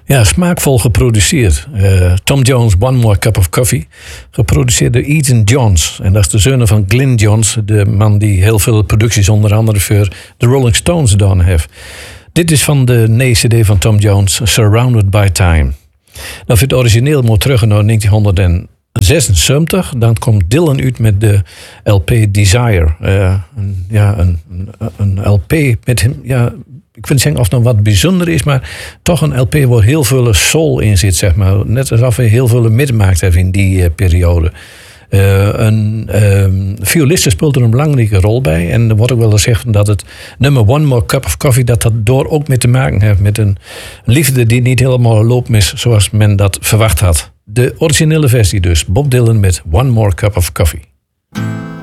Ja, smaakvol geproduceerd. Tom Jones, One More Cup of Coffee. Geproduceerd door Ethan Johns. En dat is de zoon van Glyn Johns. De man die heel veel producties onder andere voor de Rolling Stones gedaan heeft. Dit is van de CD van Tom Jones, Surrounded by Time. Nou, voor het origineel moet terug naar 1976. Dan komt Dylan uit met de LP Desire. Een LP met hem... Ja, ik vind zeggen of het nog wat bijzonder is, maar toch een LP waar heel veel soul in zit, zeg maar. Net alsof hij heel veel meegemaakt heeft in die periode. Een violiste speelt er een belangrijke rol bij. En er wordt ook wel gezegd dat het nummer One More Cup of Coffee... dat door ook mee te maken heeft met een liefde die niet helemaal loopt mis zoals men dat verwacht had. De originele versie dus. Bob Dylan met One More Cup of Coffee.